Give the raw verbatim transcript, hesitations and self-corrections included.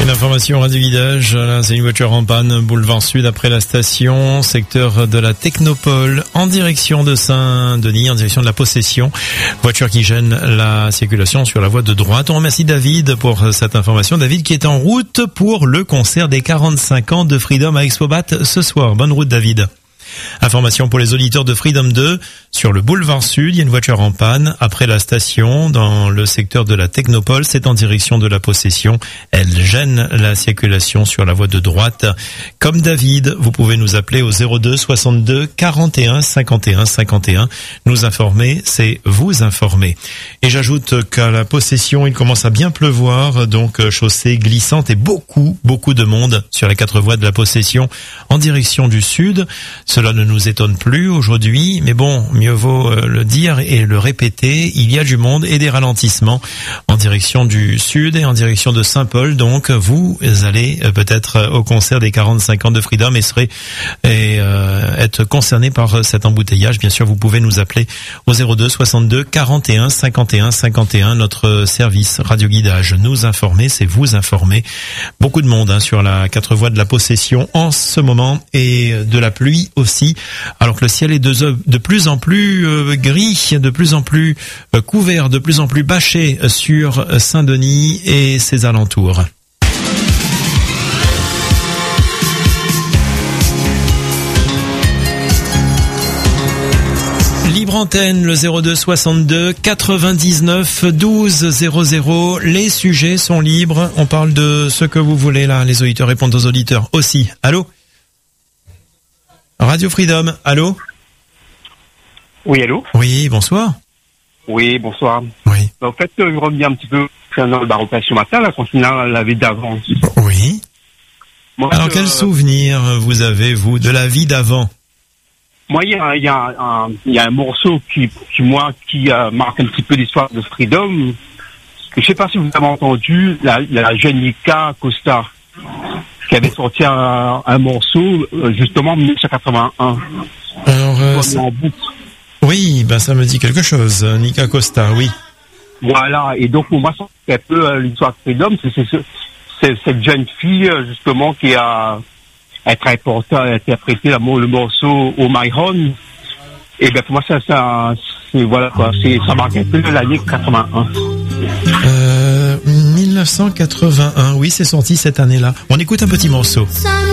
Une information Radio Guidage, là c'est une voiture en panne, boulevard Sud après la station, secteur de la Technopole, en direction de Saint-Denis, en direction de la Possession. Voiture qui gêne la circulation sur la voie de droite. On remercie David pour cette information. David qui est en route pour le concert des quarante-cinq ans de Freedom à Expobat ce soir. Bonne route David. Information pour les auditeurs de Freedom deux, sur le boulevard Sud, il y a une voiture en panne après la station dans le secteur de la Technopole, c'est en direction de la Possession. Elle gêne la circulation sur la voie de droite. Comme David, vous pouvez nous appeler au zéro deux soixante-deux quarante et un cinquante et un cinquante et un. Nous informer, c'est vous informer. Et j'ajoute qu'à la Possession, il commence à bien pleuvoir, donc chaussée glissante et beaucoup, beaucoup de monde sur les quatre voies de la Possession en direction du sud. Cela ne nous étonne plus aujourd'hui, mais bon, mieux vaut le dire et le répéter, il y a du monde et des ralentissements en direction du sud et en direction de Saint-Paul. Donc, vous allez peut-être au concert des quarante-cinq ans de Freedom et serez et, euh, être concerné par cet embouteillage. Bien sûr, vous pouvez nous appeler au zéro deux soixante-deux quarante et un cinquante et un cinquante et un. Notre service Radio Guidage, nous informer, c'est vous informer. Beaucoup de monde hein, sur la quatre voies de la Possession en ce moment et de la pluie aussi, alors que le ciel est de, de plus en plus euh, gris, de plus en plus euh, couvert, de plus en plus bâché sur Saint-Denis et ses alentours. Libre antenne, le zéro deux soixante-deux quatre-vingt-dix-neuf douze zéro zéro. Les sujets sont libres. On parle de ce que vous voulez là. Les auditeurs répondent aux auditeurs aussi. Allô? Radio Freedom, allô? Oui, allô? Oui, bonsoir. Oui, bonsoir. Oui. En fait, je reviens un petit peu concernant le barotage ce matin, là, concernant la vie d'avant. Oui. Moi, Alors, je, quel souvenir vous avez, vous, de la vie d'avant? Moi, il y a, y, a un, y a un morceau qui, qui moi, qui euh, marque un petit peu l'histoire de Freedom. Je ne sais pas si vous avez entendu la, la jeune Nika Costa, qui avait sorti un, un morceau, justement, en dix-neuf cent quatre-vingt-un. Alors, euh, ça... oui, ben ça me dit quelque chose, Nika Costa, oui. Voilà, et donc pour moi, c'est un peu euh, l'histoire de Freedom, c'est, c'est, c'est cette jeune fille, justement, qui a été interprété le morceau Oh My Own. Et bien pour moi, ça, ça, c'est, voilà, quoi, c'est, ça marque un peu l'année quatre-vingt-un. Euh, dix-neuf cent quatre-vingt-un, oui, c'est sorti cette année-là. On écoute un petit morceau.